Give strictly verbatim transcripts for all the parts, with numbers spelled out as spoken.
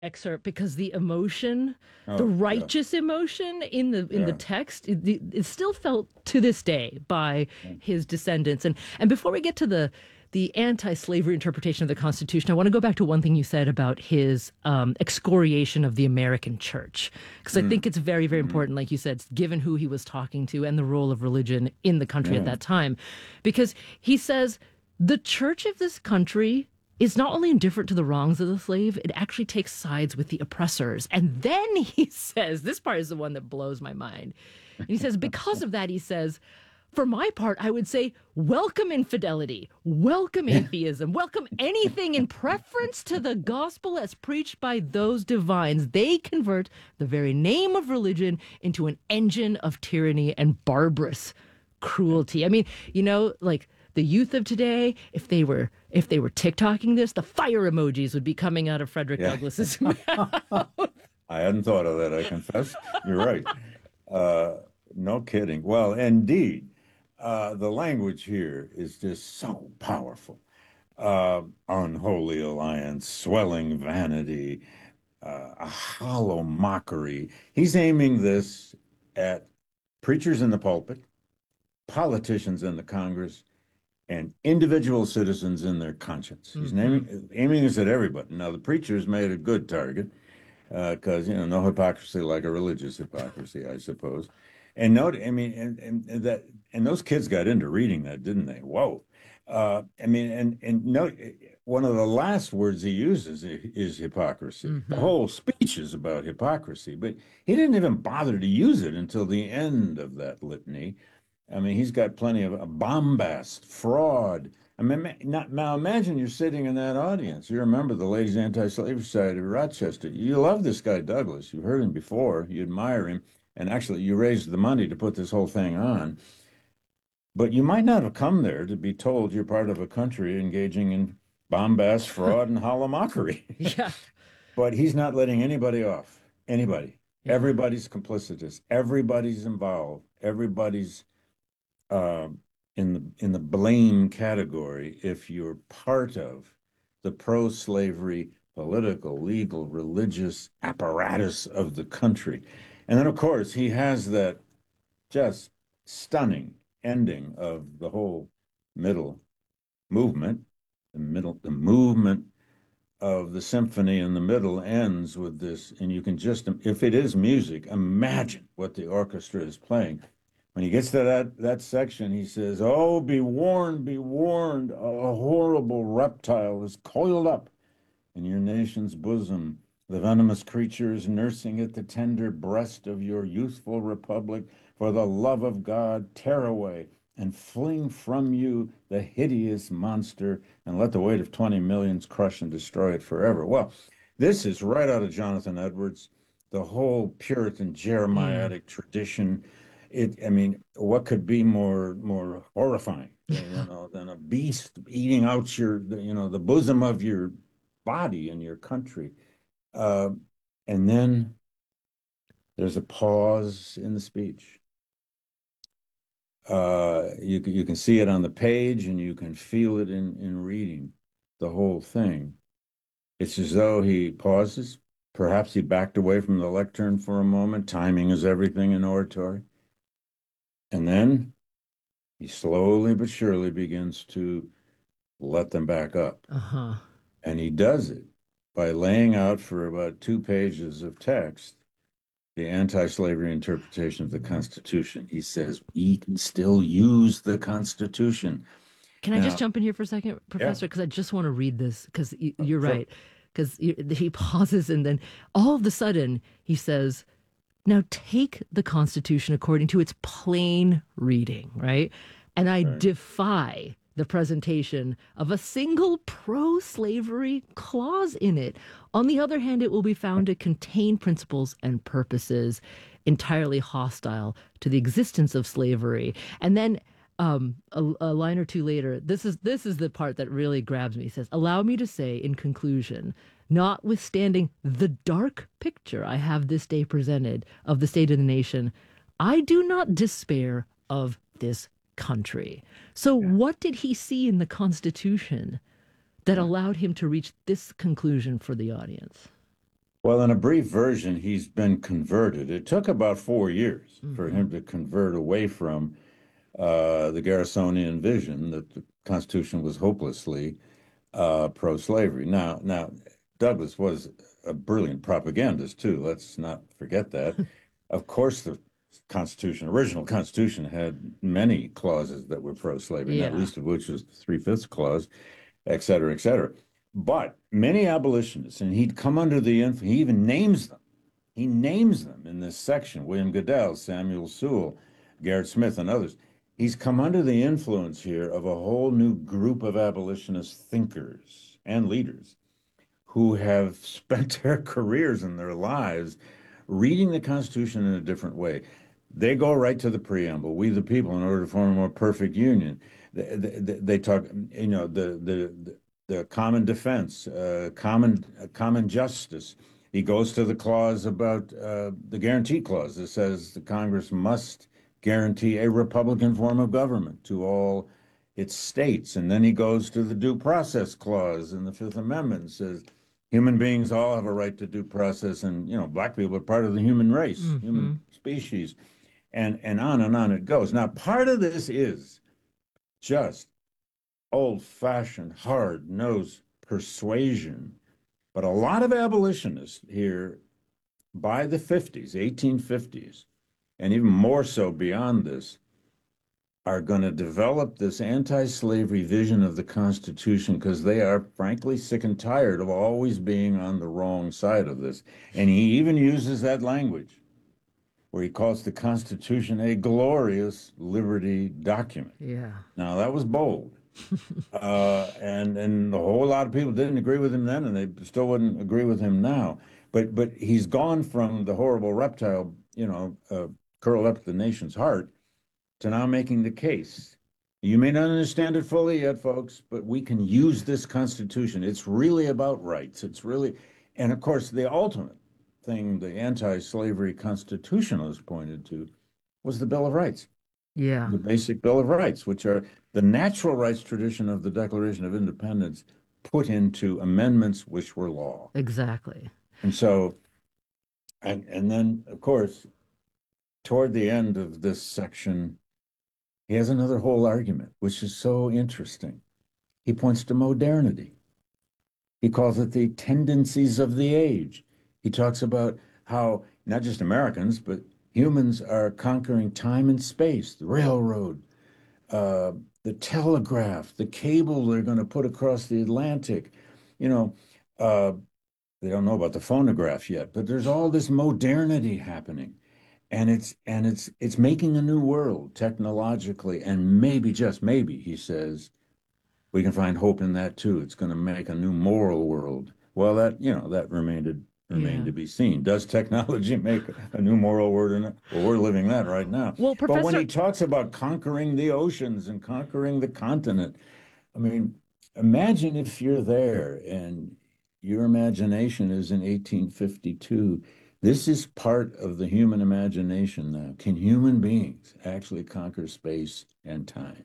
excerpt because the emotion, the Oh, yeah, righteous emotion in the in the yeah. text, it, it still felt to this day by Yeah. his descendants. And and before we get to the the anti-slavery interpretation of the Constitution, I want to go back to one thing you said about his um, excoriation of the American church, because I think Mm, it's very, very hmm. important, like you said, given who he was talking to and the role of religion in the country at Yeah. that time, because he says the church of this country is not only indifferent to the wrongs of the slave, it actually takes sides with the oppressors. And then he says, this part is the one that blows my mind. And he says, because of that, he says, for my part, I would say, welcome infidelity, welcome Yeah. atheism, welcome anything in preference to the gospel as preached by those divines. They convert the very name of religion into an engine of tyranny and barbarous cruelty. I mean, you know, like the youth of today, if they were if they were TikToking this, the fire emojis would be coming out of Frederick Yeah. Douglass's mouth. I hadn't thought of that, I confess. You're right. Uh, no kidding. Well, indeed, uh, the language here is just so powerful. Uh, unholy alliance, swelling vanity, uh, a hollow mockery. He's aiming this at preachers in the pulpit, politicians in the Congress, and individual citizens in their conscience. He's Mm-hmm. naming, aiming this at everybody. Now, the preachers made a good target because, uh, you know, no hypocrisy like a religious hypocrisy, I suppose. And note, I mean, and, and, and that, and those kids got into reading that, didn't they? Whoa. Uh, I mean, and and note, one of the last words he uses is hypocrisy. The Mm-hmm. whole speech is about hypocrisy, but he didn't even bother to use it until the end of that litany. I mean, he's got plenty of uh, bombast, fraud. I mean, not, now imagine you're sitting in that audience. You remember the Ladies Anti-Slavery Society of Rochester. You love this guy, Douglass. You've heard him before. You admire him. And actually, you raised the money to put this whole thing on. But you might not have come there to be told you're part of a country engaging in bombast, fraud, and hollow mockery. Yeah. But he's not letting anybody off. Anybody. Yeah. Everybody's complicitous. Everybody's involved. Everybody's uh, in the in the blame category if you're part of the pro-slavery political, legal, religious apparatus of the country. And then, of course, he has that just stunning ending of the whole middle movement. The middle, the movement of the symphony in the middle ends with this, and you can just, if it is music, imagine what the orchestra is playing. When he gets to that that section, he says, "Oh, be warned, be warned! A horrible reptile is coiled up in your nation's bosom. The venomous creature is nursing at the tender breast of your youthful republic. For the love of God, tear away and fling from you the hideous monster, and let the weight of twenty millions crush and destroy it forever." Well, this is right out of Jonathan Edwards, the whole Puritan Mm. Jeremiatic tradition. It, I mean, what could be more more horrifying, you know, than a beast eating out your, you know, the bosom of your body and your country? Uh, and then there's a pause in the speech. Uh, you can, you can see it on the page and you can feel it in, in reading the whole thing. It's as though he pauses. Perhaps he backed away from the lectern for a moment. Timing is everything in oratory. And then he slowly but surely begins to let them back up. Uh-huh. And he does it by laying out for about two pages of text the anti-slavery interpretation of the Constitution. He says we can still use the Constitution. Can I just Now, jump in here for a second, yeah, Professor? Because I just want to read this because uh, you're sure. right. Because he pauses and then all of a sudden he says, now take the Constitution according to its plain reading, right? And I Right. defy the presentation of a single pro slavery clause in it. On the other hand, it will be found to contain principles and purposes entirely hostile to the existence of slavery. And then um, a, a line or two later, this is this is the part that really grabs me. He says, "Allow me to say in conclusion, notwithstanding the dark picture I have this day presented of the state of the nation, I do not despair of this country." So, Yeah. what did he see in the Constitution that Yeah. allowed him to reach this conclusion for the audience? Well, in a brief version, he's been converted. It took about four years for Mm-hmm. him to convert away from uh, the Garrisonian vision that the Constitution was hopelessly uh, pro-slavery. Now, now Douglas was a brilliant propagandist too. Let's not forget that. Of course, the Constitution, original Constitution, had many clauses that were pro-slavery, not Yeah. least of which was the Three-Fifths Clause, et cetera, et cetera. But many abolitionists, and he'd come under the influence, he even names them. He names them in this section, William Goodell, Samuel Sewall, Garrett Smith, and others. He's come under the influence here of a whole new group of abolitionist thinkers and leaders who have spent their careers and their lives reading the Constitution in a different way. They go right to the preamble, we the people, in order to form a more perfect union. They, they, they talk, you know, the, the, the common defense, uh, common, uh, common justice. He goes to the clause about uh, the guarantee clause that says the Congress must guarantee a Republican form of government to all its states. And then he goes to the due process clause in the Fifth Amendment and says human beings all have a right to due process, and you know, black people are part of the human race, Mm-hmm. human species, and and on and on it goes. Now, part of this is just old-fashioned, hard-nosed persuasion, but a lot of abolitionists here by the fifties, eighteen fifties, and even more so beyond this, are going to develop this anti-slavery vision of the Constitution because they are frankly sick and tired of always being on the wrong side of this. And he even uses that language where he calls the Constitution a glorious liberty document. Yeah. Now, that was bold. uh, and and a whole lot of people didn't agree with him then, and they still wouldn't agree with him now. But but he's gone from the horrible reptile, you know, uh, curled up to the nation's heart, to now making the case. You may not understand it fully yet, folks, but we can use this Constitution. It's really about rights. It's really, and of course, the ultimate thing the anti-slavery constitutionalists pointed to was the Bill of Rights, Yeah. the basic Bill of Rights, which are the natural rights tradition of the Declaration of Independence put into amendments which were law. Exactly. And so, and, and then, of course, toward the end of this section, he has another whole argument, which is so interesting. He points to modernity. He calls it the tendencies of the age. He talks about how not just Americans, but humans are conquering time and space, the railroad, uh, the telegraph, the cable they're going to put across the Atlantic. You know, uh, they don't know about the phonograph yet, but there's all this modernity happening. And it's and it's it's making a new world technologically, and maybe, just maybe, he says, we can find hope in that too. It's going to make a new moral world. Well, that you know that remained remained Yeah. to be seen. Does technology make a new moral world? Well, we're living that right now. Well, But when Professor, he talks about conquering the oceans and conquering the continent, I mean, imagine if you're there and your imagination is in eighteen fifty-two. This is part of the human imagination now. Can human beings actually conquer space and time?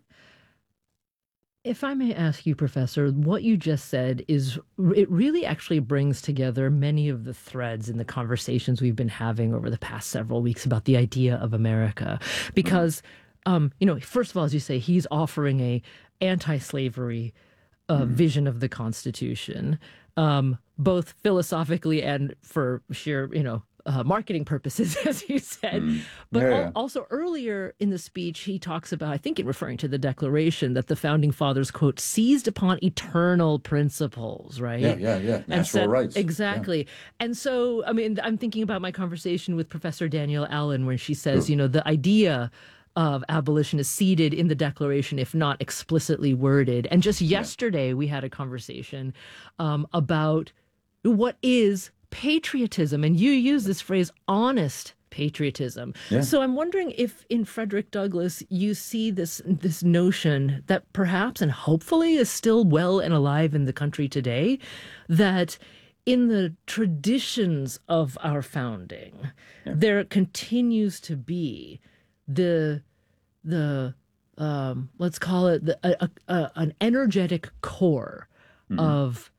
if I may ask you, Professor, what you just said is it really actually brings together many of the threads in the conversations we've been having over the past several weeks about the idea of America. Because, um, you know, first of all, as you say, he's offering a anti-slavery uh, Mhm. vision of the Constitution, um, both philosophically and for sheer, you know, uh, marketing purposes, as you said. Mm. But Yeah, al- yeah. also earlier in the speech, he talks about, I think in referring to the Declaration, that the founding fathers, quote, seized upon eternal principles, right? Yeah, yeah, yeah. And Natural said, rights. Yeah. exactly. And so, I mean, I'm thinking about my conversation with Professor Danielle Allen, where she says, True. you know, the idea of abolition is seated in the Declaration, if not explicitly worded. And just yesterday, we had a conversation um, about what is patriotism. And you use this phrase, honest patriotism. Yeah. So I'm wondering if in Frederick Douglass, you see this, this notion that perhaps and hopefully is still well and alive in the country today, that in the traditions of our founding, Yeah. there continues to be the the um, let's call it the, a, a, an energetic core Mhm. of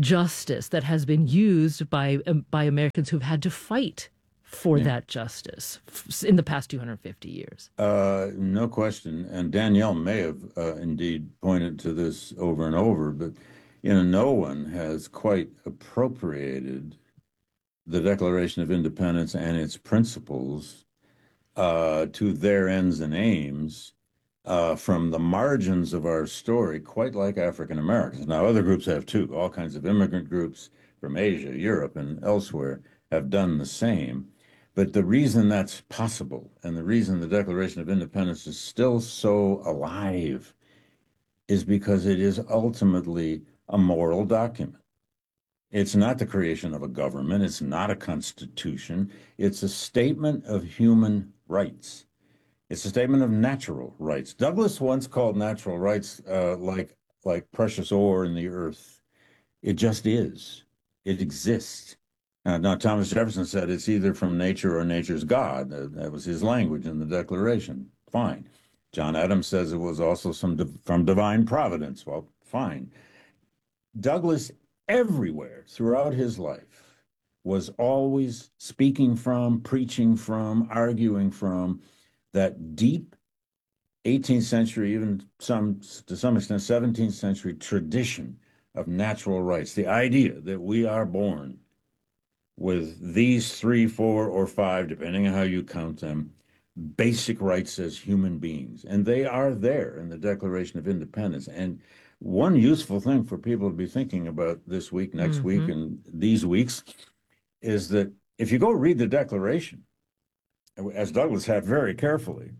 justice that has been used by um, by Americans who've had to fight for Yeah. that justice f- in the past two hundred fifty years. Uh, no question. And Danielle may have uh, indeed pointed to this over and over, but you know, no one has quite appropriated the Declaration of Independence and its principles uh, to their ends and aims uh, from the margins of our story, quite like African Americans. Now, other groups have too. All kinds of immigrant groups from Asia, Europe, and elsewhere have done the same. But the reason that's possible and the reason the Declaration of Independence is still so alive is because it is ultimately a moral document. It's not the creation of a government. It's not a constitution. It's a statement of human rights. It's a statement of natural rights. Douglass once called natural rights uh, like like precious ore in the earth. It just is. It exists. Uh, now, Thomas Jefferson said it's either from nature or nature's God. Uh, that was his language in the Declaration. Fine. John Adams says it was also some di- from divine providence. Well, fine. Douglass, everywhere throughout his life, was always speaking from, preaching from, arguing from that deep eighteenth century, even some to some extent seventeenth century tradition of natural rights. The idea that we are born with these three, four, or five, depending on how you count them, basic rights as human beings. And they are there in the Declaration of Independence. And one useful thing for people to be thinking about this week, next Mm-hmm. week, and these weeks is that if you go read the Declaration, as Douglass had very carefully,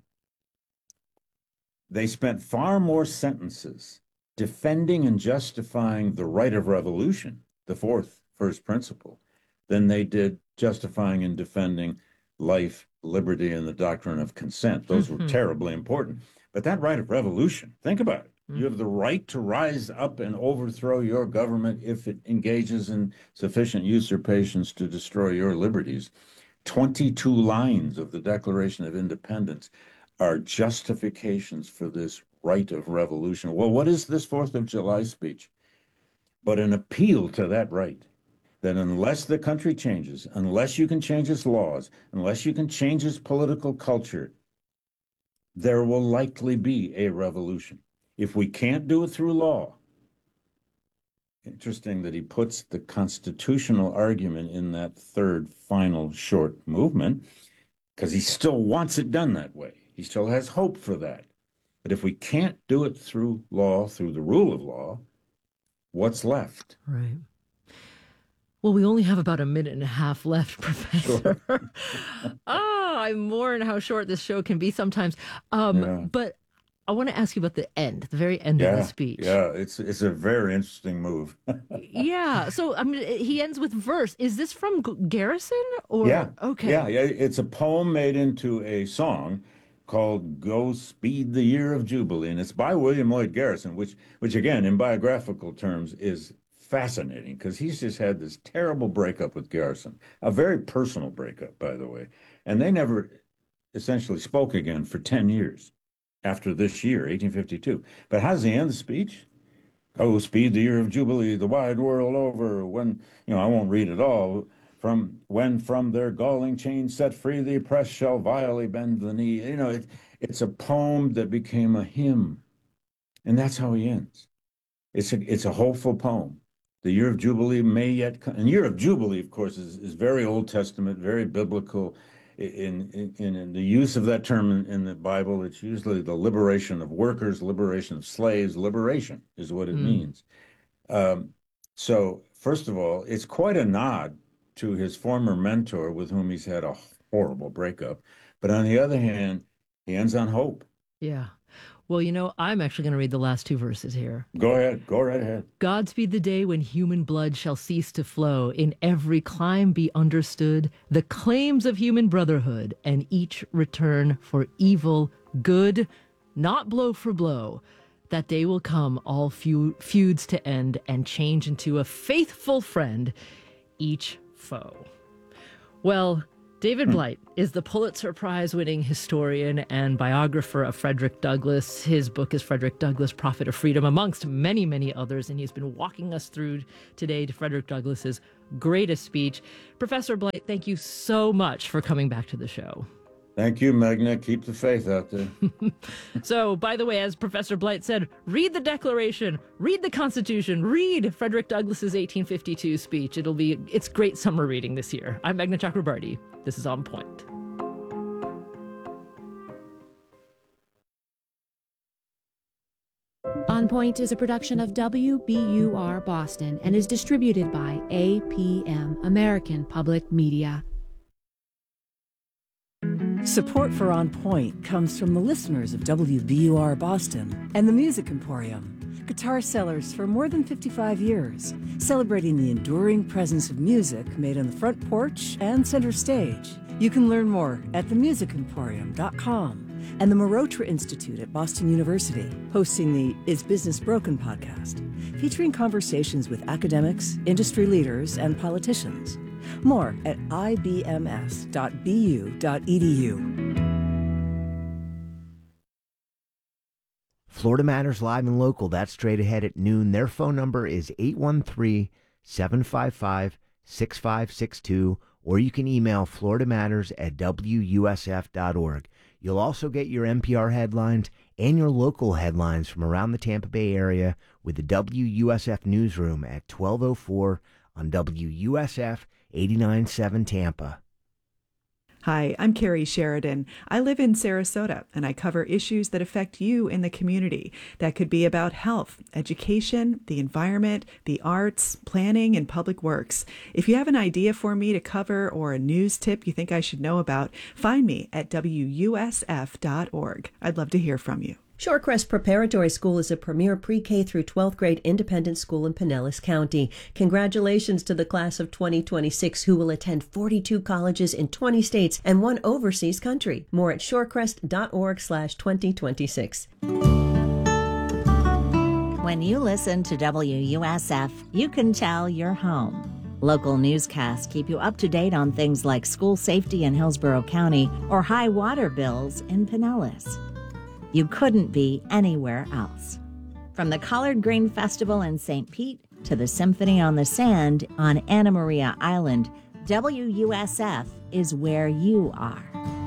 they spent far more sentences defending and justifying the right of revolution, the fourth first principle, than they did justifying and defending life, liberty, and the doctrine of consent. Those Mm-hmm. were terribly important. But that right of revolution, think about it. Mm-hmm. You have the right to rise up and overthrow your government if it engages in sufficient usurpations to destroy your liberties. twenty-two lines of the Declaration of Independence are justifications for this right of revolution. Well, what is this fourth of July speech? But an appeal to that right, that unless the country changes, unless you can change its laws, unless you can change its political culture, there will likely be a revolution. If we can't do it through law, interesting that he puts the constitutional argument in that third final short movement, because he still wants it done that way. He still has hope for that. But if we can't do it through law, through the rule of law, what's left? Right. Well, we only have about a minute and a half left, Professor. Sure. Ah, I mourn how short this show can be sometimes. Um, Yeah. But I want to ask you about the end, the very end of the Yeah, speech. yeah, it's it's a very interesting move. Yeah. So I mean, he ends with verse. Is this from G- Garrison or? Yeah, Okay. yeah, yeah. It's a poem made into a song called "Go Speed the Year of Jubilee," and it's by William Lloyd Garrison, which, which again, in biographical terms, is fascinating because he's just had this terrible breakup with Garrison, a very personal breakup, by the way, and they never essentially spoke again for ten years after this year, eighteen fifty-two. But how does he end the speech? Go speed the year of Jubilee, the wide world over. When, you know, I won't read it all. From when from their galling chains set free, the oppressed shall vilely bend the knee. You know, it, it's a poem that became a hymn, and that's how he ends. It's a it's a hopeful poem. The year of Jubilee may yet come. And year of Jubilee, of course, is, is very Old Testament, very biblical. In, in, in the use of that term in, in the Bible, it's usually the liberation of workers, liberation of slaves. Liberation is what it Mm. means. Um, so, first of all, it's quite a nod to his former mentor with whom he's had a horrible breakup. But on the other hand, he ends on hope. Yeah. Well, you know, I'm actually going to read the last two verses here. Go ahead. Go right ahead. God speed the day when human blood shall cease to flow, in every clime be understood the claims of human brotherhood, and each return for evil good, not blow for blow. That day will come, all feud, feuds to end, and change into a faithful friend, each foe. Well, David Blight is the Pulitzer Prize-winning historian and biographer of Frederick Douglass. His book is Frederick Douglass, Prophet of Freedom, amongst many, many others, and he's been walking us through today to Frederick Douglass's greatest speech. Professor Blight, thank you so much for coming back to the show. Thank you, Magna. Keep the faith out there. So, by the way, as Professor Blight said, read the Declaration, read the Constitution, read Frederick Douglass's eighteen fifty-two speech. It'll be, it's great summer reading this year. I'm Magna Chakrabarty. This is On Point. On Point is a production of W B U R Boston and is distributed by A P M, American Public Media. Support for On Point comes from the listeners of W B U R Boston and the Music Emporium, guitar sellers for more than fifty-five years, celebrating the enduring presence of music made on the front porch and center stage. You can learn more at the music emporium dot com and the Marotra Institute at Boston University, hosting the Is Business Broken podcast, featuring conversations with academics, industry leaders, and politicians. More at I B M S dot B U dot E D U. Florida Matters Live and Local, that's straight ahead at noon. Their phone number is eight one three, seven five five, six five six two, or you can email florida matters at W U S F dot org. You'll also get your N P R headlines and your local headlines from around the Tampa Bay area with the W U S F Newsroom at twelve oh four on W U S F eighty-nine point seven Tampa. Hi, I'm Carrie Sheridan. I live in Sarasota, and I cover issues that affect you in the community. That could be about health, education, the environment, the arts, planning, and public works. If you have an idea for me to cover or a news tip you think I should know about, find me at W U S F dot org. I'd love to hear from you. Shorecrest Preparatory School is a premier pre-K through twelfth grade independent school in Pinellas County. Congratulations to the class of twenty twenty-six who will attend forty-two colleges in twenty states and one overseas country. More at shorecrest dot org slash twenty twenty-six. When you listen to W U S F, you can tell you're home. Local newscasts keep you up to date on things like school safety in Hillsborough County or high water bills in Pinellas. You couldn't be anywhere else. From the Collard Green Festival in Saint Pete to the Symphony on the Sand on Anna Maria Island, W U S F is where you are.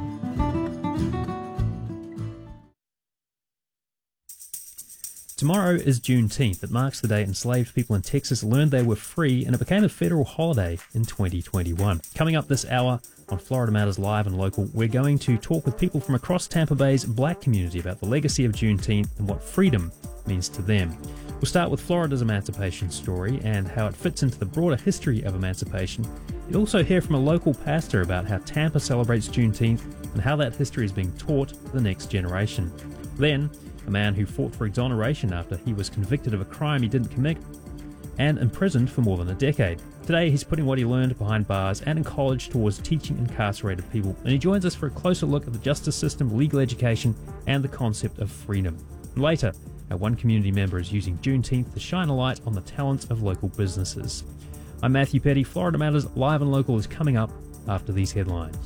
Tomorrow is Juneteenth. It marks the day enslaved people in Texas learned they were free, and it became a federal holiday in twenty twenty-one. Coming up this hour on Florida Matters Live and Local, we're going to talk with people from across Tampa Bay's black community about the legacy of Juneteenth and what freedom means to them. We'll start with Florida's emancipation story and how it fits into the broader history of emancipation. You'll also hear from a local pastor about how Tampa celebrates Juneteenth and how that history is being taught to the next generation. Then, a man who fought for exoneration after he was convicted of a crime he didn't commit and imprisoned for more than a decade. Today, he's putting what he learned behind bars and in college towards teaching incarcerated people, and he joins us for a closer look at the justice system, legal education, and the concept of freedom. And later, our one community member is using Juneteenth to shine a light on the talents of local businesses. I'm Matthew Petty. Florida Matters Live and Local is coming up after these headlines.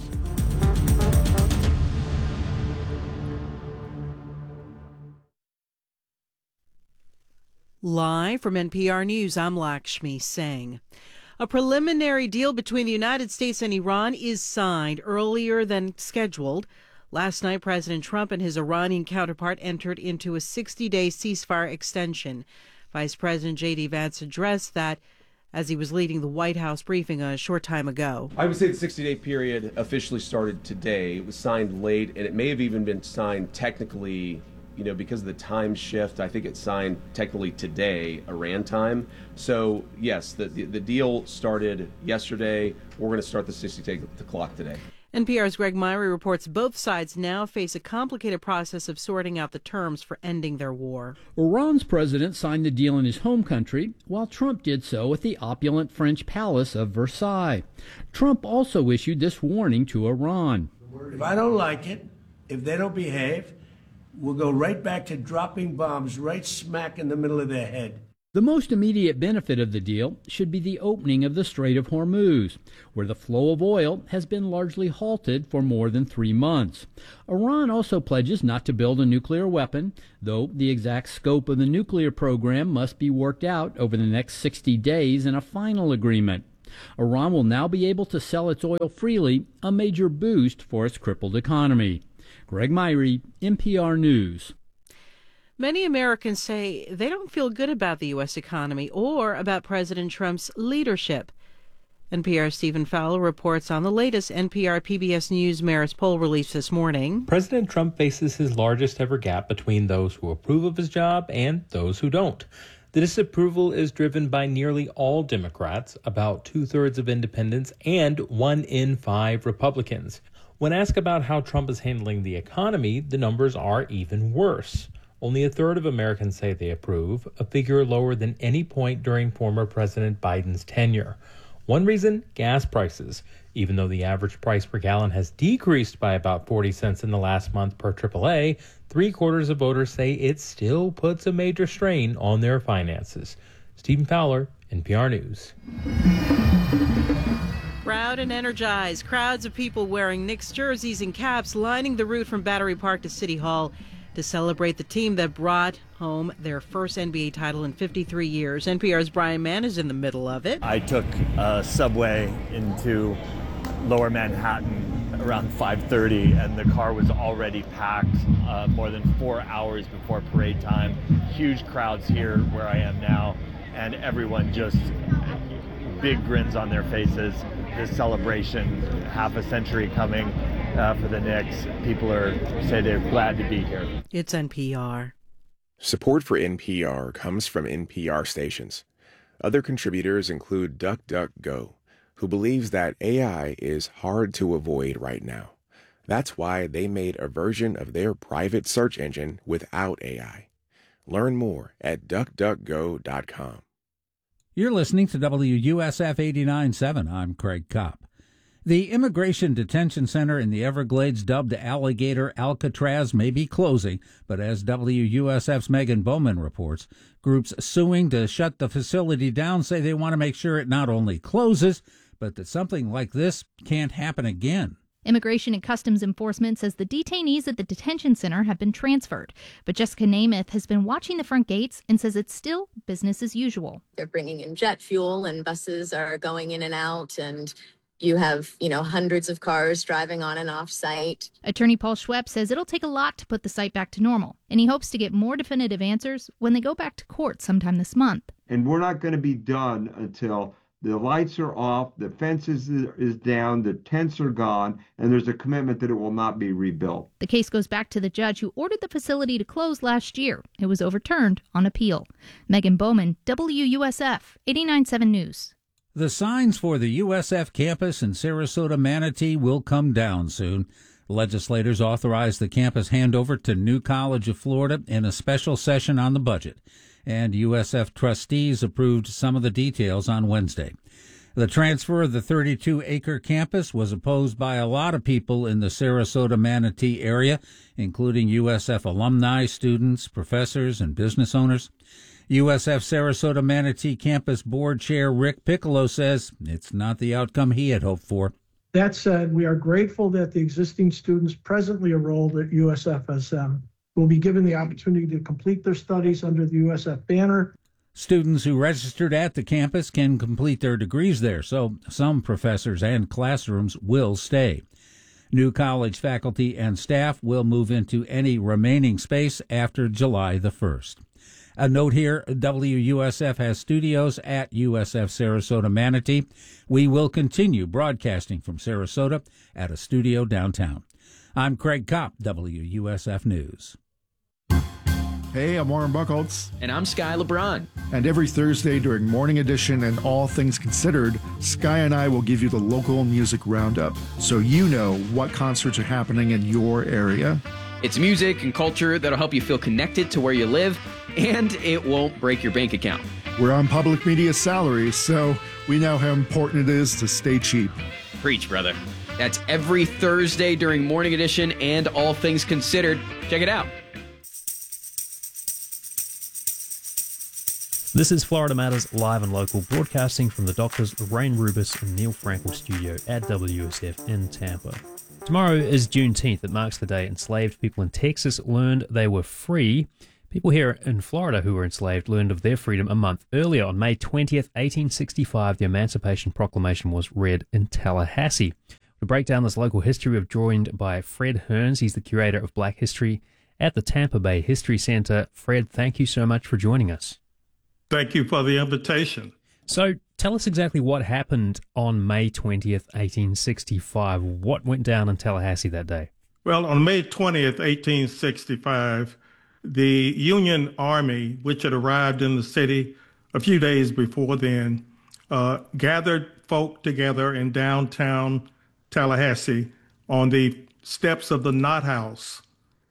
Live from N P R News, I'm Lakshmi Singh. A preliminary deal between the United States and Iran is signed earlier than scheduled. Last night, President Trump and his Iranian counterpart entered into a sixty-day ceasefire extension. Vice President J D. Vance addressed that as he was leading the White House briefing a short time ago. I would say the sixty-day period officially started today. It was signed late, and it may have even been signed technically, you know, because of the time shift. I think it's signed technically today, Iran time. So, yes, the, the, the deal started yesterday. We're going to start the sixty-day clock today. N P R's Greg Myrie reports both sides now face a complicated process of sorting out the terms for ending their war. Iran's president signed the deal in his home country, while Trump did so at the opulent French palace of Versailles. Trump also issued this warning to Iran. If I don't like it, if they don't behave, we'll go right back to dropping bombs right smack in the middle of their head. The most immediate benefit of the deal should be the opening of the Strait of Hormuz, where the flow of oil has been largely halted for more than three months. Iran also pledges not to build a nuclear weapon, though the exact scope of the nuclear program must be worked out over the next sixty days in a final agreement. Iran will now be able to sell its oil freely, a major boost for its crippled economy. Greg Myrie, N P R News. Many Americans say they don't feel good about the U S economy or about President Trump's leadership. N P R's Stephen Fowler reports on the latest N P R P B S News Marist poll released this morning. President Trump faces his largest ever gap between those who approve of his job and those who don't. The disapproval is driven by nearly all Democrats, about two-thirds of independents, and one in five Republicans. When asked about how Trump is handling the economy, the numbers are even worse. Only a third of Americans say they approve, a figure lower than any point during former President Biden's tenure. One reason? Gas prices. Even though the average price per gallon has decreased by about forty cents in the last month per triple A, three-quarters of voters say it still puts a major strain on their finances. Stephen Fowler, N P R News. Proud and energized, crowds of people wearing Knicks jerseys and caps lining the route from Battery Park to City Hall to celebrate the team that brought home their first N B A title in fifty-three years. N P R's Brian Mann is in the middle of it. I took a subway into Lower Manhattan around five thirty, and the car was already packed uh, more than four hours before parade time. Huge crowds here where I am now, and everyone just big grins on their faces. This celebration, half a century coming uh, for the Knicks. People are say they're glad to be here. It's N P R. Support for N P R comes from N P R stations. Other contributors include DuckDuckGo, who believes that A I is hard to avoid right now. That's why they made a version of their private search engine without A I. Learn more at duck duck go dot com. You're listening to W U S F eighty-nine point seven. I'm Craig Kopp. The Immigration Detention Center in the Everglades, dubbed Alligator Alcatraz, may be closing, but as W U S F's Megan Bowman reports, groups suing to shut the facility down say they want to make sure it not only closes, but that something like this can't happen again. Immigration and Customs Enforcement says the detainees at the detention center have been transferred, but Jessica Namath has been watching the front gates and says it's still business as usual. They're bringing in jet fuel and buses are going in and out, and you have, you know, hundreds of cars driving on and off site. Attorney Paul Schwepp says it'll take a lot to put the site back to normal, and he hopes to get more definitive answers when they go back to court sometime this month. And we're not going to be done until the lights are off, the fence is, is down, the tents are gone, and there's a commitment that it will not be rebuilt. The case goes back to the judge who ordered the facility to close last year. It was overturned on appeal. Megan Bowman, W U S F, eighty-nine point seven News. The signs for the U S F campus in Sarasota Manatee will come down soon. Legislators authorized the campus handover to New College of Florida in a special session on the budget, and U S F trustees approved some of the details on Wednesday. The transfer of the thirty-two acre campus was opposed by a lot of people in the Sarasota Manatee area, including U S F alumni, students, professors, and business owners. U S F Sarasota Manatee Campus Board Chair Rick Piccolo says it's not the outcome he had hoped for. That said, we are grateful that the existing students presently enrolled at U S F S M will be given the opportunity to complete their studies under the U S F banner. Students who registered at the campus can complete their degrees there, so some professors and classrooms will stay. New College faculty and staff will move into any remaining space after July the first. A note here, W U S F has studios at U S F Sarasota Manatee. We will continue broadcasting from Sarasota at a studio downtown. I'm Craig Kopp, W U S F News. Hey, I'm Warren Buchholz. And I'm Sky LeBron. And every Thursday during Morning Edition and All Things Considered, Sky and I will give you the local music roundup so you know what concerts are happening in your area. It's music and culture that'll help you feel connected to where you live, and it won't break your bank account. We're on public media salaries, so we know how important it is to stay cheap. Preach, brother. That's every Thursday during Morning Edition and All Things Considered. Check it out. This is Florida Matters live and local, broadcasting from the doctors Lorraine Rubis and Neil Frankel studio at W S F in Tampa. Tomorrow is Juneteenth. It marks the day enslaved people in Texas learned they were free. People here in Florida who were enslaved learned of their freedom a month earlier. On May twentieth, eighteen sixty-five, the Emancipation Proclamation was read in Tallahassee. To break down this local history, we're joined by Fred Hearns. He's the curator of Black History at the Tampa Bay History Center. Fred, thank you so much for joining us. Thank you for the invitation. So tell us exactly what happened on May twentieth, eighteen sixty-five. What went down in Tallahassee that day? Well, on May twentieth, eighteen sixty-five, the Union Army, which had arrived in the city a few days before then, uh, gathered folk together in downtown Tallahassee on the steps of the Knott House.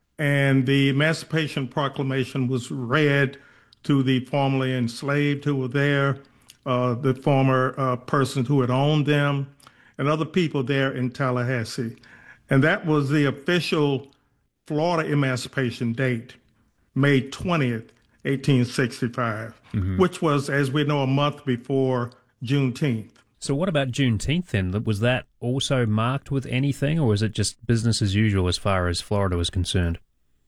And the Emancipation Proclamation was read to the formerly enslaved who were there, uh, the former uh, persons who had owned them, and other people there in Tallahassee. And that was the official Florida emancipation date, May twentieth, eighteen sixty-five, mm-hmm. which was, as we know, a month before Juneteenth. So what about Juneteenth then? Was that also marked with anything, or was it just business as usual as far as Florida was concerned?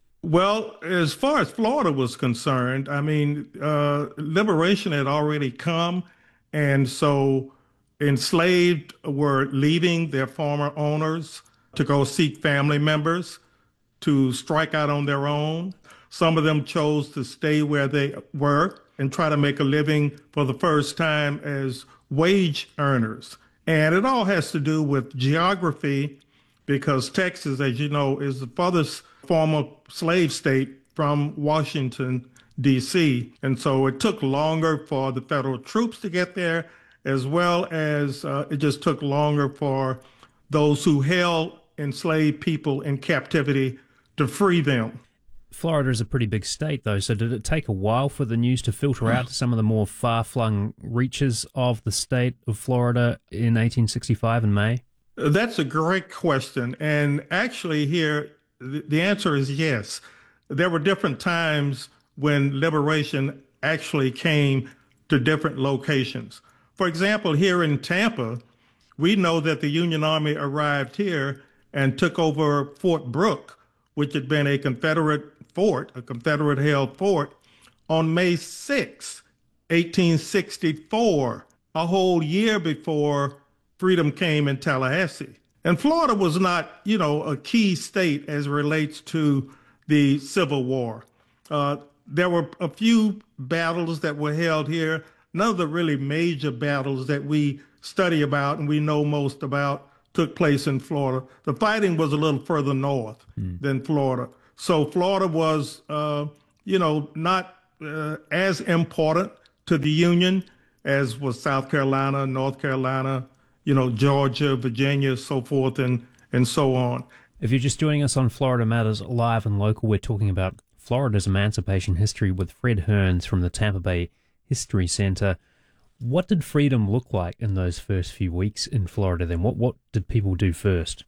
Well, as far as Florida was concerned, I mean, uh, liberation had already come, and so enslaved were leaving their former owners to go seek family members, to strike out on their own. Some of them chose to stay where they were and try to make a living for the first time as wage earners. And it all has to do with geography, because Texas, as you know, is the furthest former slave state from Washington, D C. And so it took longer for the federal troops to get there, as well as uh, it just took longer for those who held enslaved people in captivity to free them. Florida is a pretty big state, though, so did it take a while for the news to filter out to some of the more far-flung reaches of the state of Florida in eighteen sixty-five in May? That's a great question. And actually here, the answer is yes. There were different times when liberation actually came to different locations. For example, here in Tampa, we know that the Union Army arrived here and took over Fort Brooke, which had been a Confederate fort, a Confederate-held fort, on May sixth, eighteen sixty-four, a whole year before freedom came in Tallahassee. And Florida was not, you know, a key state as it relates to the Civil War. Uh, there were a few battles that were held here, none of the really major battles that we study about and we know most about took place in Florida. The fighting was a little further north mm. than Florida. So Florida was, uh, you know, not uh, as important to the Union as was South Carolina, North Carolina, you know, Georgia, Virginia, so forth, and, and so on. If you're just joining us on Florida Matters Live and Local, we're talking about Florida's emancipation history with Fred Hearns from the Tampa Bay History Center. What did freedom look like in those first few weeks in Florida then? What, what did people do first?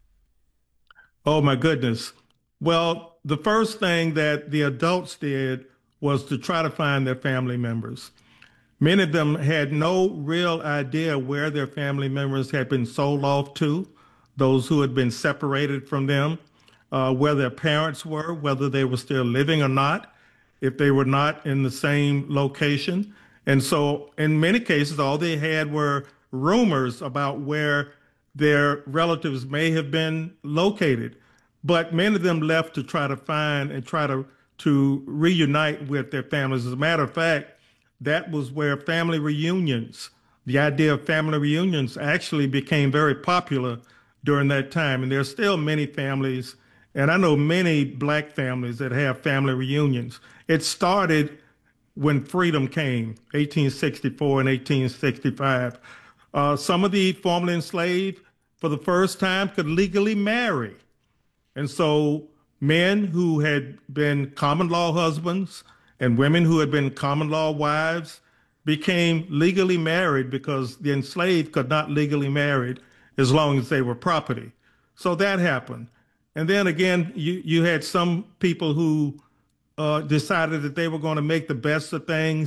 Oh, my goodness. Well, the first thing that the adults did was to try to find their family members. Many of them had no real idea where their family members had been sold off to, those who had been separated from them, uh, where their parents were, whether they were still living or not, if they were not in the same location. And so in many cases, all they had were rumors about where their relatives may have been located. But many of them left to try to find and try to, to reunite with their families. As a matter of fact, that was where family reunions, the idea of family reunions actually became very popular during that time. And there are still many families, and I know many Black families that have family reunions. It started when freedom came, eighteen sixty-four and eighteen sixty-five. Uh, some of the formerly enslaved, for the first time, could legally marry. And so men who had been common law husbands and women who had been common law wives became legally married because the enslaved could not legally marry as long as they were property. So that happened. And then again, you, you had some people who uh, decided that they were going to make the best of things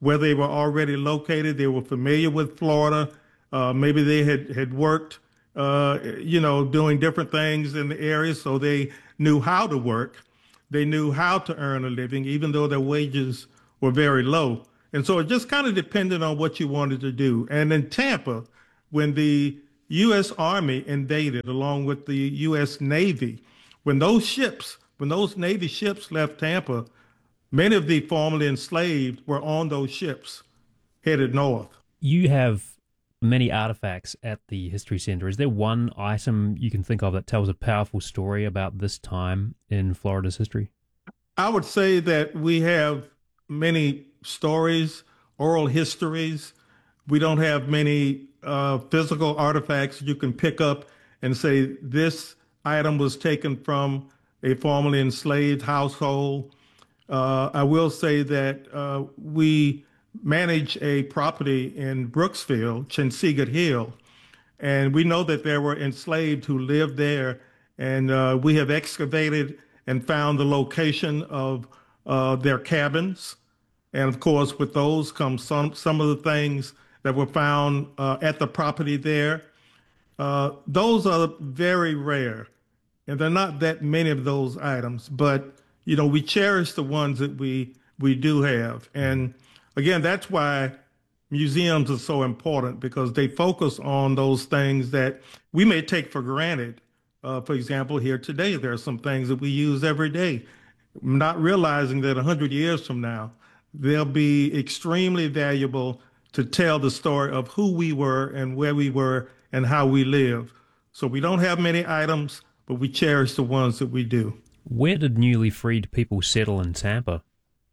where they were already located. They were familiar with Florida. Uh, maybe they had, had worked, uh, you know, doing different things in the area, so they knew how to work. They knew how to earn a living, even though their wages were very low. And so it just kind of depended on what you wanted to do. And in Tampa, when the U S Army invaded along with the U S Navy, when those ships, when those Navy ships left Tampa, many of the formerly enslaved were on those ships headed north. You have many artifacts at the History Center. Is there one item you can think of that tells a powerful story about this time in Florida's history? I would say that we have many stories, oral histories. We don't have many uh, physical artifacts you can pick up and say this item was taken from a formerly enslaved household. Uh, I will say that uh, we manage a property in Brooksville, Chinsegut Hill, and we know that there were enslaved who lived there, and uh, we have excavated and found the location of uh, their cabins. And of course, with those come some, some of the things that were found uh, at the property there. Uh, those are very rare, and there are not that many of those items, but you know, we cherish the ones that we, we do have. And again, that's why museums are so important, because they focus on those things that we may take for granted. Uh, for example, here today, there are some things that we use every day, not realizing that one hundred years from now, they'll be extremely valuable to tell the story of who we were and where we were and how we live. So we don't have many items, but we cherish the ones that we do. Where did newly freed people settle in Tampa?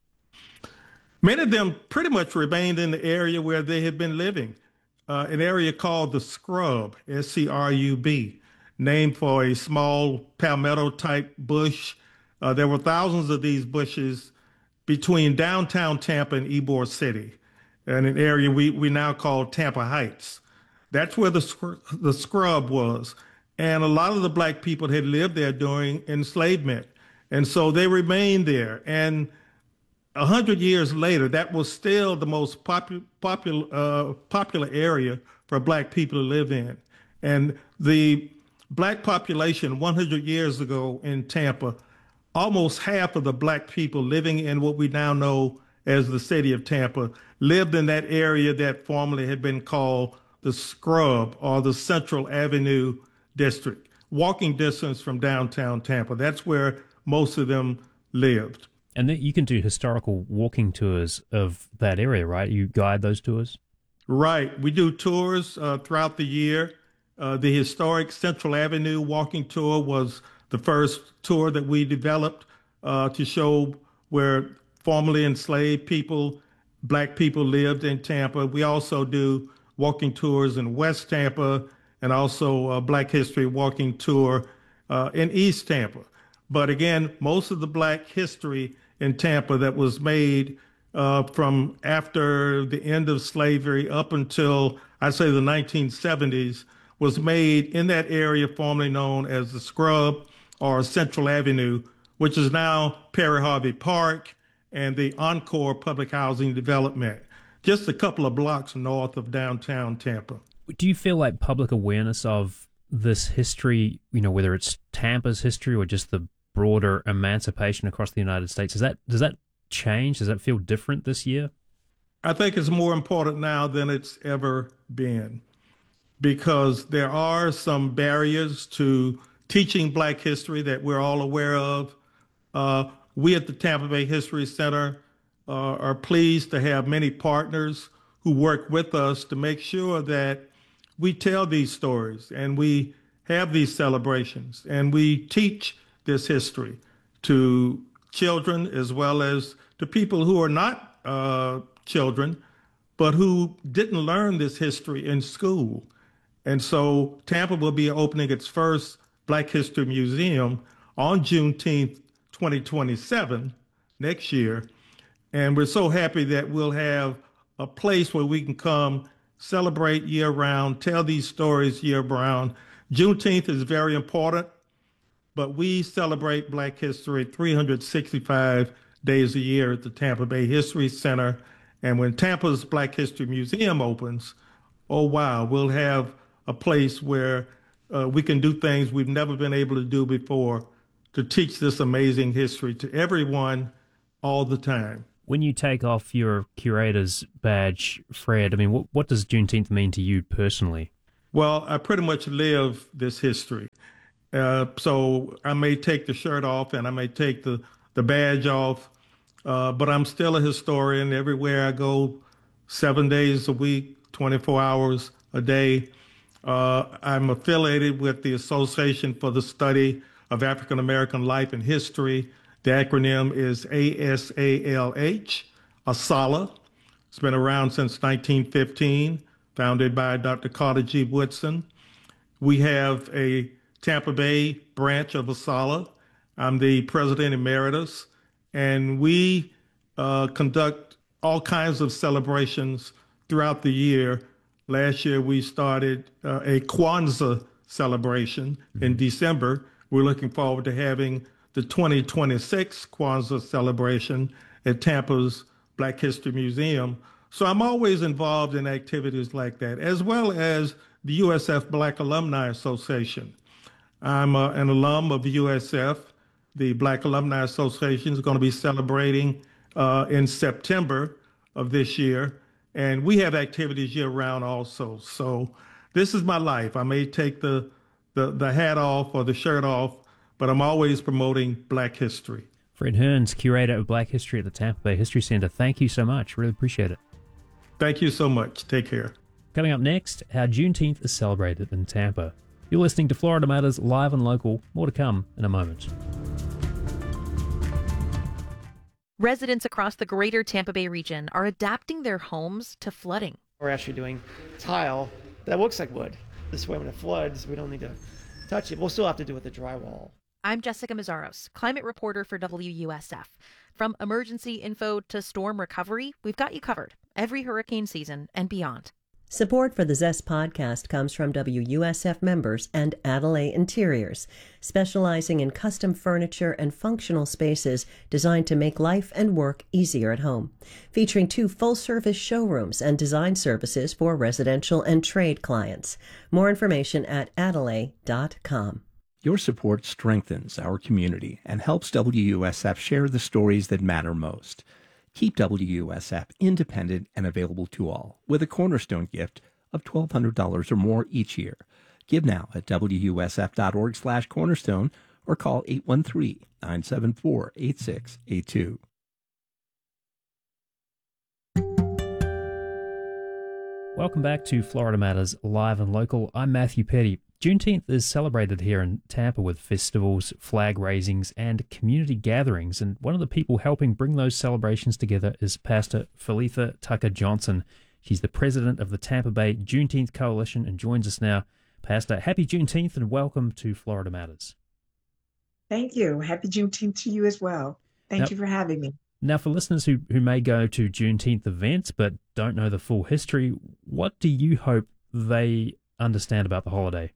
Many of them pretty much remained in the area where they had been living, uh, an area called the Scrub, S C R U B, named for a small palmetto-type bush. Uh, there were thousands of these bushes between downtown Tampa and Ybor City, and an area we, we now call Tampa Heights. That's where the, the Scrub was. And a lot of the black people had lived there during enslavement. And so they remained there. And a hundred years later, that was still the most popu- popular, uh, popular area for black people to live in. And the black population one hundred years ago in Tampa, almost half of the black people living in what we now know as the city of Tampa lived in that area that formerly had been called the Scrub, or the Central Avenue District, walking distance from downtown Tampa. That's where most of them lived. And you can do historical walking tours of that area, right? You guide those tours? Right. We do tours uh, throughout the year. Uh, the historic Central Avenue walking tour was the first tour that we developed uh, to show where formerly enslaved people, black people lived in Tampa. We also do walking tours in West Tampa, and also a Black History walking tour uh, in East Tampa. But again, most of the Black history in Tampa that was made uh, from after the end of slavery up until, I'd say, the nineteen seventies was made in that area formerly known as the Scrub or Central Avenue, which is now Perry Harvey Park and the Encore Public Housing Development, just a couple of blocks north of downtown Tampa. Do you feel like public awareness of this history, you know, whether it's Tampa's history or just the broader emancipation across the United States, is that, does that change? Does that feel different this year? I think it's more important now than it's ever been, because there are some barriers to teaching Black history that we're all aware of. Uh, we at the Tampa Bay History Center uh, are pleased to have many partners who work with us to make sure that we tell these stories and we have these celebrations and we teach this history to children as well as to people who are not uh, children, but who didn't learn this history in school. And so Tampa will be opening its first Black History Museum on Juneteenth, twenty twenty-seven, next year. And we're so happy that we'll have a place where we can come celebrate year-round, tell these stories year-round. Juneteenth is very important, but we celebrate Black history three hundred sixty-five days a year at the Tampa Bay History Center. And when Tampa's Black History Museum opens, oh, wow, we'll have a place where uh, we can do things we've never been able to do before to teach this amazing history to everyone all the time. When you take off your curator's badge, Fred, I mean, what, what does Juneteenth mean to you personally? Well, I pretty much live this history. Uh, so I may take the shirt off and I may take the, the badge off, uh, but I'm still a historian everywhere I go, seven days a week, twenty-four hours a day. Uh, I'm affiliated with the Association for the Study of African American Life and History. The acronym is A S A L H, ASALH. It's been around since nineteen fifteen, founded by Doctor Carter G. Woodson. We have a Tampa Bay branch of ASALH. I'm the president emeritus, and we uh, conduct all kinds of celebrations throughout the year. Last year, we started uh, a Kwanzaa celebration mm-hmm. in December. We're looking forward to having the twenty twenty-six Kwanzaa celebration at Tampa's Black History Museum. So I'm always involved in activities like that, as well as the U S F Black Alumni Association. I'm uh, an alum of the U S F. The Black Alumni Association is going to be celebrating uh, in September of this year. And we have activities year-round also. So this is my life. I may take the, the, the hat off or the shirt off, but I'm always promoting Black history. Fred Hearns, curator of Black History at the Tampa Bay History Center, thank you so much. Really appreciate it. Thank you so much. Take care. Coming up next, how Juneteenth is celebrated in Tampa. You're listening to Florida Matters live and local. More to come in a moment. Residents across the greater Tampa Bay region are adapting their homes to flooding. We're actually doing tile that looks like wood. This way when it floods, we don't need to touch it. We'll still have to do with the drywall. I'm Jessica Mazzaros, climate reporter for W U S F. From emergency info to storm recovery, we've got you covered every hurricane season and beyond. Support for the Zest podcast comes from W U S F members and Adelaide Interiors, specializing in custom furniture and functional spaces designed to make life and work easier at home. Featuring two full-service showrooms and design services for residential and trade clients. More information at adelaide dot com. Your support strengthens our community and helps W U S F share the stories that matter most. Keep W U S F independent and available to all with a cornerstone gift of twelve hundred dollars or more each year. Give now at W U S F dot org slash cornerstone or call eight one three, nine seven four, eight six eight two. Welcome back to Florida Matters Live and Local. I'm Matthew Petty. Juneteenth is celebrated here in Tampa with festivals, flag raisings, and community gatherings. And one of the people helping bring those celebrations together is Pastor Philitha Tucker Johnson. She's the president of the Tampa Bay Juneteenth Coalition and joins us now. Pastor, happy Juneteenth and welcome to Florida Matters. Thank you. Happy Juneteenth to you as well. Thank now, you for having me. Now, for listeners who, who may go to Juneteenth events but don't know the full history, what do you hope they understand about the holiday?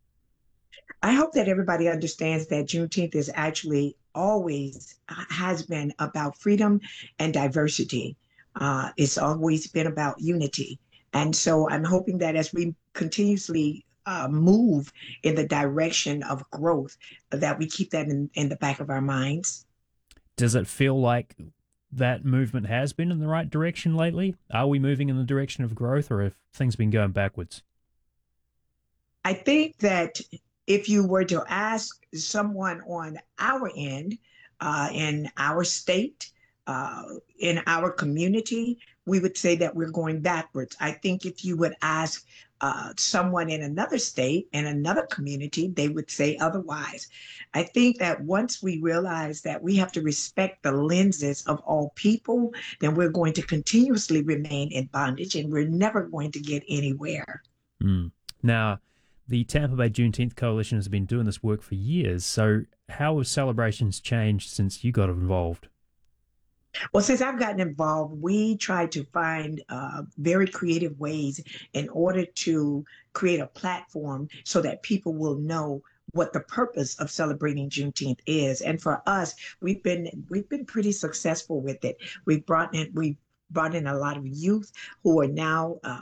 I hope that everybody understands that Juneteenth is actually always has been about freedom and diversity. Uh, it's always been about unity. And so I'm hoping that as we continuously uh, move in the direction of growth, that we keep that in, in the back of our minds. Does it feel like that movement has been in the right direction lately? Are we moving in the direction of growth, or have things been going backwards? I think that if you were to ask someone on our end, uh, in our state, uh, in our community, we would say that we're going backwards. I think if you would ask uh, someone in another state, in another community, they would say otherwise. I think that once we realize that we have to respect the lenses of all people, then we're going to continuously remain in bondage and we're never going to get anywhere. Mm. Now, the Tampa Bay Juneteenth Coalition has been doing this work for years. So how have celebrations changed since you got involved? Well, since I've gotten involved, we try to find uh, very creative ways in order to create a platform so that people will know what the purpose of celebrating Juneteenth is. And for us, we've been we've been pretty successful with it. We've brought in, we've brought in a lot of youth who are now uh,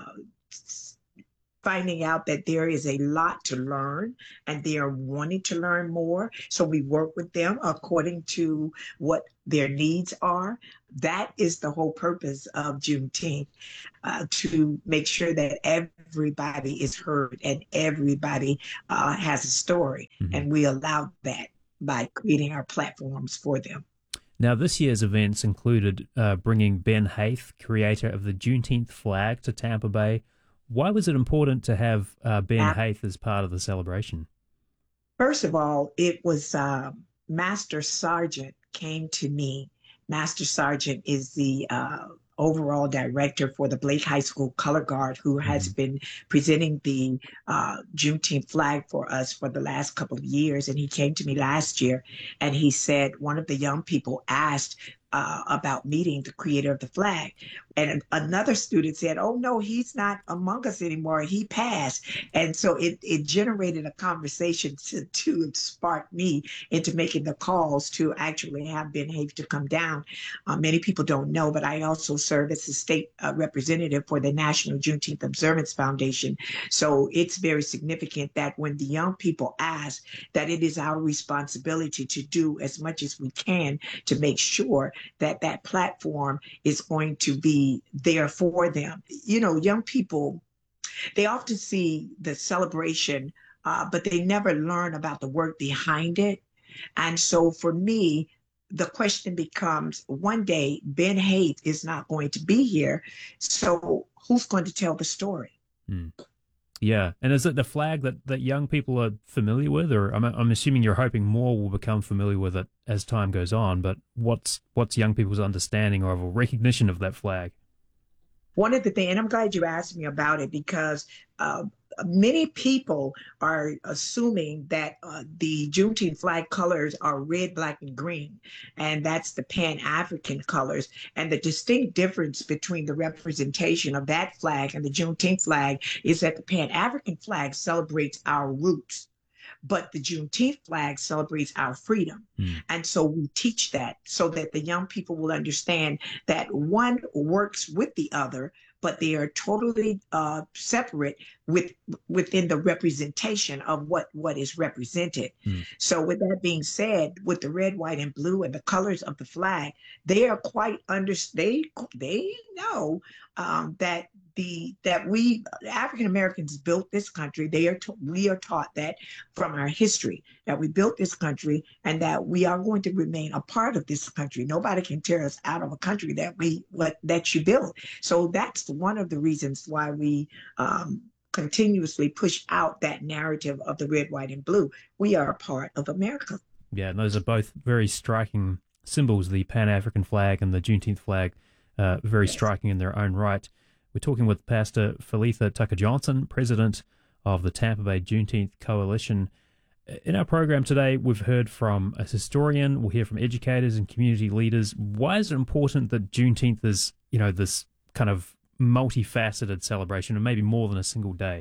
finding out that there is a lot to learn and they are wanting to learn more. So we work with them according to what their needs are. That is the whole purpose of Juneteenth, uh, to make sure that everybody is heard and everybody uh, has a story. Mm-hmm. And we allow that by creating our platforms for them. Now, this year's events included uh, bringing Ben Haith, creator of the Juneteenth flag, to Tampa Bay. Why was it important to have uh, Ben uh, Haith as part of the celebration? First of all, it was uh, Master Sergeant came to me. Master Sergeant is the uh, overall director for the Blake High School Color Guard, who has mm-hmm. been presenting the uh, Juneteenth flag for us for the last couple of years. And he came to me last year and he said one of the young people asked Uh, about meeting the creator of the flag. And another student said, oh, no, he's not among us anymore. He passed. And so it, it generated a conversation to, to spark me into making the calls to actually have Ben Haith to come down. Uh, many people don't know, but I also serve as the state uh, representative for the National Juneteenth Observance Foundation. So it's very significant that when the young people ask, that it is our responsibility to do as much as we can to make sure that that platform is going to be there for them. You know, young people, they often see the celebration, uh, but they never learn about the work behind it. And so for me, the question becomes, one day, Ben Haith is not going to be here. So who's going to tell the story? Hmm. Yeah. And is it the flag that, that young people are familiar with? Or I'm, I'm assuming you're hoping more will become familiar with it as time goes on, but what's what's young people's understanding or recognition of that flag? One of the things, and I'm glad you asked me about it, because uh, many people are assuming that uh, the Juneteenth flag colors are red, black, and green, and that's the Pan-African colors. And the distinct difference between the representation of that flag and the Juneteenth flag is that the Pan-African flag celebrates our roots, but the Juneteenth flag celebrates our freedom. Mm. And so we teach that so that the young people will understand that one works with the other, but they are totally uh, separate with within the representation of what, what is represented. Mm. So with that being said, with the red, white, and blue and the colors of the flag, they are quite under, they, they know um, that the that we African Americans built this country. They are we are taught that from our history, that we built this country and that we are going to remain a part of this country. Nobody can tear us out of a country that we what that you built. So that's one of the reasons why we um, continuously push out that narrative of the red, white, and blue. We are a part of America. Yeah, and those are both very striking symbols, the Pan-African flag and the Juneteenth flag, uh, very yes. striking in their own right. We're talking with Pastor Philitha Tucker Johnson, president of the Tampa Bay Juneteenth Coalition. In our program today, we've heard from a historian, we'll hear from educators and community leaders. Why is it important that Juneteenth is, you know, this kind of multifaceted celebration, and maybe more than a single day?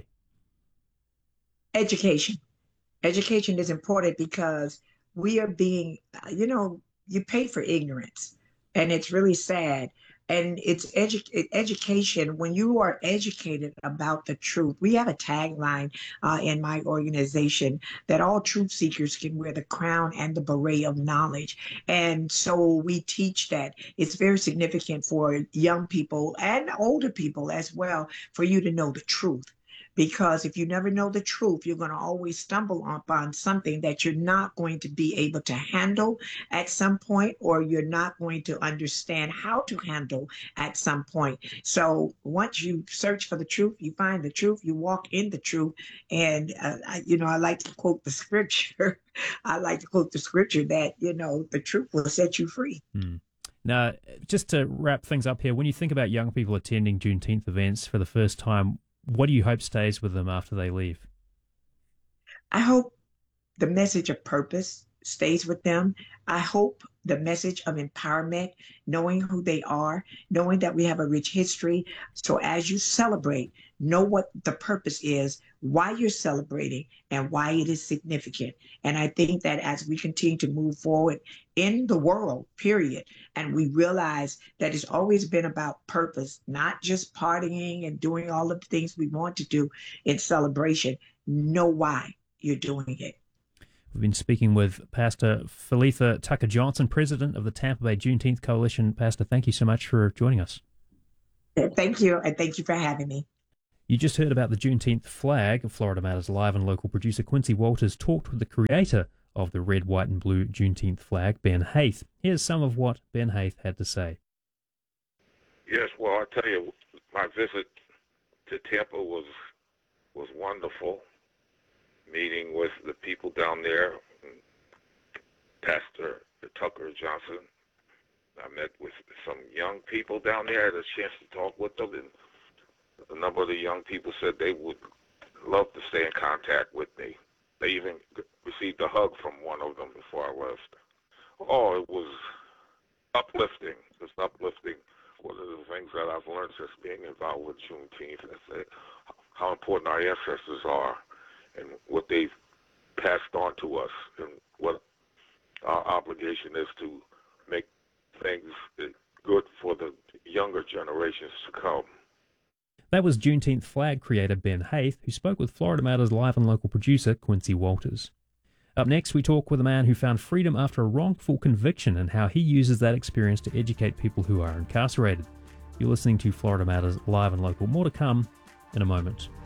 Education. Education is important because we are being, you know, you pay for ignorance, and it's really sad. And it's edu- education. When you are educated about the truth, we have a tagline uh, in my organization that all truth seekers can wear the crown and the beret of knowledge. And so we teach that it's very significant for young people and older people as well for you to know the truth. Because if you never know the truth, you're going to always stumble upon something that you're not going to be able to handle at some point, or you're not going to understand how to handle at some point. So once you search for the truth, you find the truth, you walk in the truth. And, uh, I, you know, I like to quote the scripture. I like to quote the scripture that, you know, the truth will set you free. Hmm. Now, just to wrap things up here, when you think about young people attending Juneteenth events for the first time, what do you hope stays with them after they leave? I hope the message of purpose stays with them. I hope the message of empowerment, knowing who they are, knowing that we have a rich history. So as you celebrate, know what the purpose is, why you're celebrating and why it is significant. And I think that as we continue to move forward in the world, period, and we realize that it's always been about purpose, not just partying and doing all of the things we want to do in celebration, know why you're doing it. We've been speaking with Pastor Philitha Tucker Johnson, president of the Tampa Bay Juneteenth Coalition. Pastor, thank you so much for joining us. Thank you, and thank you for having me. You just heard about the Juneteenth flag. Florida Matters Live and local producer Quincy Walters talked with the creator of the red, white and blue Juneteenth flag, Ben Haith. Here's some of what Ben Haith had to say. Yes, well, I tell you, my visit to Tampa was was wonderful. Meeting with the people down there, Pastor Tucker Johnson. I met with some young people down there. I had a chance to talk with them, and a number of the young people said they would love to stay in contact with me. They even received a hug from one of them before I left. Oh, it was uplifting, just uplifting. One of the things that I've learned since being involved with Juneteenth is how important our ancestors are and what they've passed on to us, and what our obligation is to make things good for the younger generations to come. That was Juneteenth flag creator Ben Haith, who spoke with Florida Matters Live and local producer Quincy Walters. Up next, we talk with a man who found freedom after a wrongful conviction and how he uses that experience to educate people who are incarcerated. You're listening to Florida Matters Live and local. More to come in a moment.